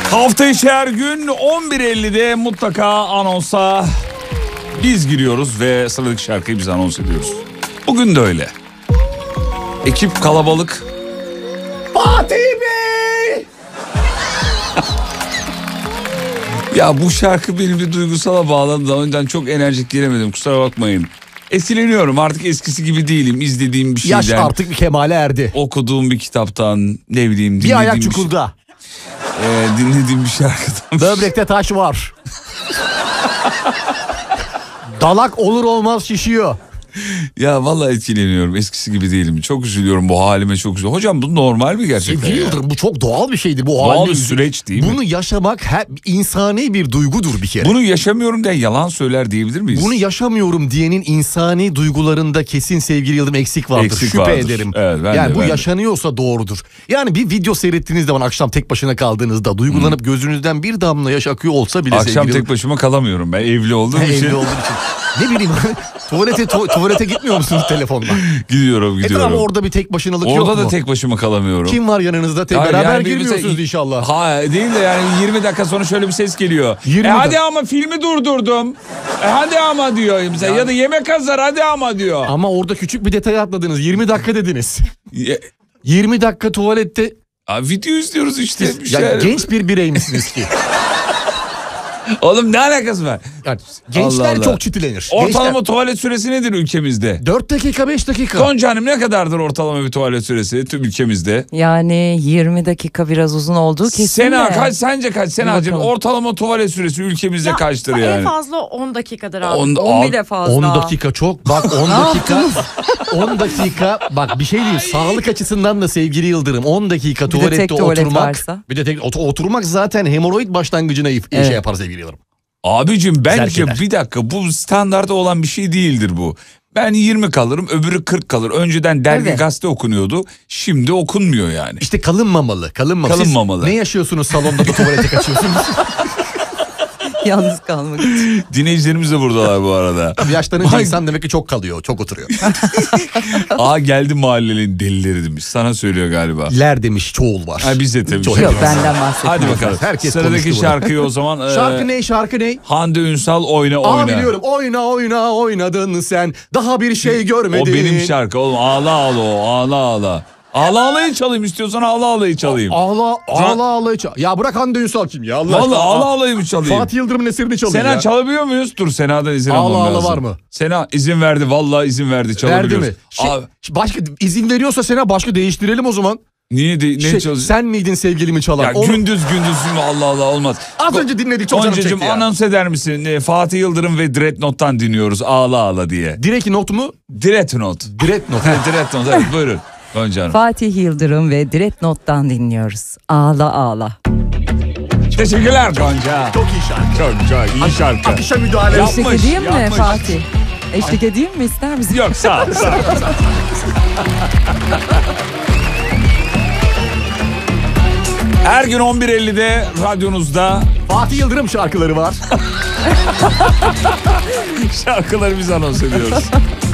Hafta içi her gün 11.50'de mutlaka anonsa biz giriyoruz ve sıradaki şarkıyı biz anons ediyoruz. Bugün de öyle. Ekip kalabalık. Fatih Bey! Ya bu şarkı beni bir duygusala bağladı. O yüzden çok enerjik giremedim, kusura bakmayın. Esinleniyorum, artık eskisi gibi değilim. İzlediğim bir şeyden. Yaş artık bir kemale erdi. Okuduğum bir kitaptan, ne bileyim. Bir ayak çukurda. Dinlediğim bir şarkıdan. Böbrekte taş var. Dalak olur olmaz şişiyor. Ya vallahi etkileniyorum, eskisi gibi değilim. Çok üzülüyorum bu halime, çok üzülüyorum. Hocam bu normal mi gerçekten? Sevgili Yıldırım, bu çok doğal bir şeydir. Bu doğal bir süreç değil mi? Bunu yaşamak insani bir duygudur bir kere. Bunu yaşamıyorum diye yalan söyler diyebilir miyiz? Bunu yaşamıyorum diyenin insani duygularında kesin sevgili Yıldırım eksik vardır. Eksik Şüphe vardır. ederim. Evet, yani bu ben de. yaşanıyorsa doğrudur. Yani bir video seyrettiğiniz zaman akşam tek başına kaldığınızda duygulanıp gözünüzden bir damla yaş akıyor olsa bile akşam tek başıma kalamıyorum ben, evli olduğum için. Evli olduğum için. Ne bileyim tuvalete gitmiyor musunuz telefonla? Gidiyorum. Ama orada bir tek başınalık yok mu? Orada da tek başıma kalamıyorum. Kim var yanınızda? Beraber girmiyorsunuz inşallah. Ha değil de yani 20 dakika sonra şöyle bir ses geliyor. Hadi ama filmi durdurdum. Hadi ama diyor mesela. Ya da yemek hazır, hadi ama diyor. Ama orada küçük bir detay atladınız. 20 dakika dediniz. 20 dakika tuvalette. Abi video izliyoruz işte. Genç bir birey misiniz ki? Oğlum ne alakası var? Yani gençler Allah Allah. Çok çitilenir. Ortalama gençler... tuvalet süresi nedir ülkemizde? 4 dakika 5 dakika. Gonca Hanım, ne kadardır ortalama bir tuvalet süresi tüm ülkemizde? Yani 20 dakika biraz uzun olduğu kesin. Sena sence kaç Senacığım? Ortalama tuvalet süresi ülkemizde ya, kaçtır yani? En fazla 10 dakikadır abi. 10 bile fazla. 10 dakika çok. Bak 10 dakika. 10 dakika. Bak bir şey diyeyim. Sağlık açısından da sevgili Yıldırım. 10 dakika tuvalette oturmak. Bir de tek oturmak zaten hemoroid başlangıcına şey yapar sevgili Yıldırım. Abicim bence bir dakika, bu standartta olan bir şey değildir bu. Ben 20 kalırım, öbürü 40 kalır. Önceden dergi gazete okunuyordu. Şimdi okunmuyor yani. İşte kalınmamalı. Kalınmamalı. Ne yaşıyorsunuz salonda da tuvalete kaçıyorsunuz? Yalnız kalmak için. Dinleyicilerimiz de buradalar bu arada. Yaşlanınca insan demek ki çok kalıyor, çok oturuyor. Geldi mahallenin delileri demiş. Sana söylüyor galiba. Ler demiş, çoğul var. Biz de tabii. Yok, benden bahsetmiyorum. Hadi bakalım. Herkes sıradaki şarkıyı o zaman. Şarkı ne? Hande Ünsal oyna. Biliyorum. Oyna oynadın sen. Daha bir şey görmedin. O benim şarkı oğlum. Ağla. Ağlayı çalayım istiyorsan, ağlayı çalayım. Ağlayı çal. Ya bırak Hande Ünsal kim ya? Vallahi ağlayı mı çalayım? Fatih Yıldırım'ın eserini çalayım Sena ya. çalabiliyor muyuz? Dur, Sena'dan izin almam lazım. Ağla var mı? Sena izin verdi. Vallahi izin verdi. Çalabiliyoruz. Verdi mi? Başka izin veriyorsa Sena, başka değiştirelim o zaman. Niye çalacağız? Sen miydin sevgilimi çalan? Ya gündüz Allah olmaz. Az önce dinledik, çok canım çekti ya. Anons eder misin? Fatih Yıldırım ve Dreadnought'tan dinliyoruz. Ağla diye. Direkt not mu? Dreadnought. Dreadnought. Evet, buyurun. Fatih Yıldırım ve Dreadnought'tan dinliyoruz. Ağla. Teşekkürler Gonca. Çok iyi şarkı. Çok iyi şarkı. Akışa müdahale. Eşlik edeyim mi Fatih? Eşlik edeyim mi, ister misin? Yok, sağ ol. Her gün 11.50'de radyonuzda Fatih Yıldırım şarkıları var. şarkıları biz anons ediyoruz.